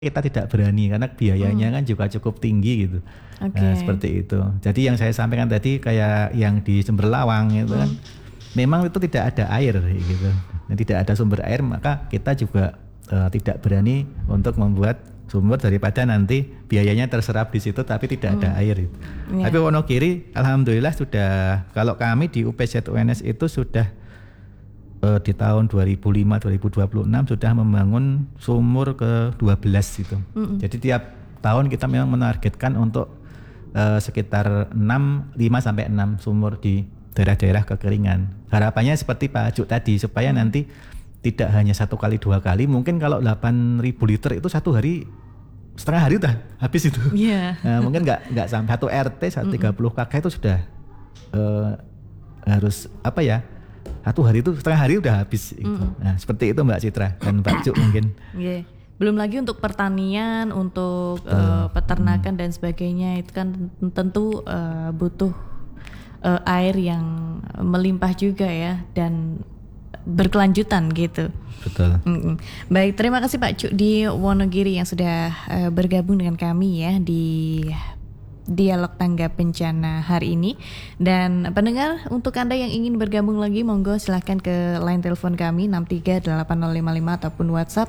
kita tidak berani karena biayanya kan juga cukup tinggi gitu. Nah, seperti itu. Jadi yang saya sampaikan tadi kayak yang di Semberlawang itu kan memang itu tidak ada air gitu. Dan tidak ada sumber air, maka kita juga tidak berani untuk membuat sumur daripada nanti biayanya terserap di situ tapi tidak ada air itu. Tapi Wonogiri alhamdulillah sudah, kalau kami di UPZ UNS itu sudah di tahun 2005-2026 sudah membangun sumur ke-12 itu. Jadi tiap tahun kita memang menargetkan untuk sekitar 5 sampai 6 sumur di daerah-daerah kekeringan. Harapannya seperti Pak Juk tadi, supaya nanti tidak hanya 1 kali 2 kali, mungkin kalau 8.000 liter itu satu hari, setengah hari udah habis itu. Mungkin nggak sampai 1 RT 130 KK itu sudah harus apa ya, 1 hari itu setengah hari udah habis gitu. Nah seperti itu Mbak Citra dan Pak Cuk mungkin. Belum lagi untuk pertanian, untuk peternakan dan sebagainya, itu kan tentu butuh air yang melimpah juga ya dan berkelanjutan gitu. Betul. Baik, terima kasih Pak Cuk di Wonogiri yang sudah bergabung dengan kami ya di Dialog Tangga Bencana hari ini. Dan pendengar, untuk Anda yang ingin bergabung lagi, monggo silahkan ke line telepon kami 6380555 ataupun WhatsApp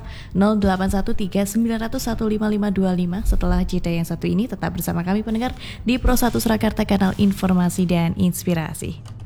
0813901555. Setelah jeda yang satu ini, tetap bersama kami pendengar di Pro 1 Surakarta, kanal informasi dan inspirasi.